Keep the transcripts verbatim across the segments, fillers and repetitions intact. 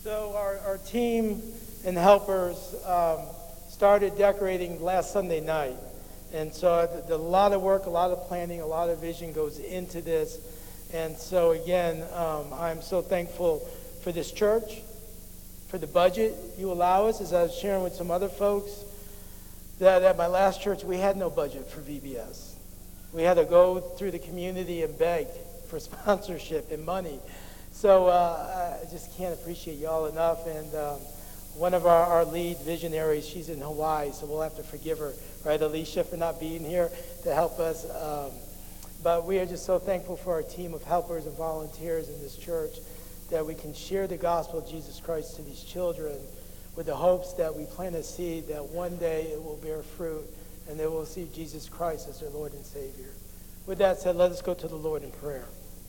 So our, our team and helpers um, started decorating last Sunday night. And so th- th- a lot of work, a lot of planning, a lot of vision goes into this. And so again, um, I'm so thankful for this church, for the budget you allow us. As I was sharing with some other folks, that at my last church, we had no budget for V B S. We had to go through the community and beg for sponsorship and money. So uh, I just can't appreciate y'all enough. And um, one of our, our lead visionaries, she's in Hawaii, so we'll have to forgive her, right, Alicia, for not being here to help us. Um, but we are just so thankful for our team of helpers and volunteers in this church that we can share the gospel of Jesus Christ to these children with the hopes that we plant a seed that one day it will bear fruit and they will see Jesus Christ as their Lord and Savior. With that said, let us go to the Lord in prayer.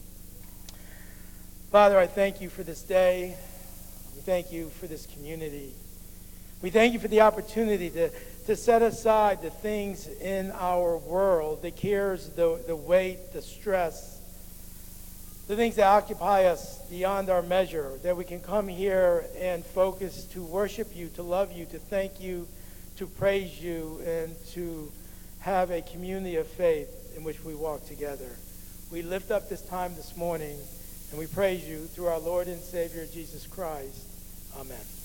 Father, I thank you for this day. We thank you for this community. We thank you for the opportunity to, to set aside the things in our world, the cares, the, the weight, the stress, the things that occupy us beyond our measure, that we can come here and focus to worship you, to love you, to thank you, to praise you, and to have a community of faith in which we walk together. We lift up this time this morning, and we praise you through our Lord and Savior, Jesus Christ. Amen.